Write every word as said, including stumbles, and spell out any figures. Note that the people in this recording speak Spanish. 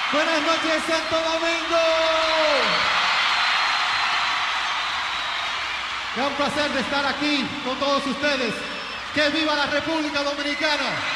Buenas noches, Santo Domingo. Es un placer de estar aquí con todos ustedes. ¡Que viva la República Dominicana!